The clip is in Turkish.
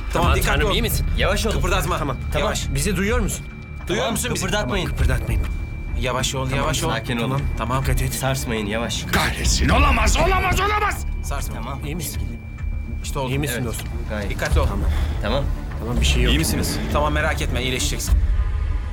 Tamam dikkatli Tanrım ol. iyi misin? Yavaş olun. Kıpırdatma. Tamam. Yavaş. Bizi duyuyor musun? Duyuyor musun bizi? Kıpırdatmayın. Kıpırdatmayın. Yavaş ol, yavaş ol. Sakin olun. Tamam. Dikkat et. Sarsmayın, yavaş. Kahretsin, olamaz. Sarsma. Tamam. İyi misin? İşte oldu. İyi misin Evet. dostum? Gayet. Dikkatli ol. Tamam. Tamam bir şey yok. İyi misiniz? Tamam merak etme iyileşeceksin.